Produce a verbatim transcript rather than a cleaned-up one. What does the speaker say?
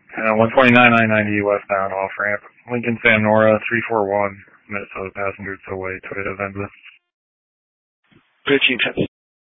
Uh, one twenty-nine, nine ninety westbound off ramp. Lincoln Sam Nora, three four one, Minnesota passenger, it's away, Toyota Venza. fifteen ten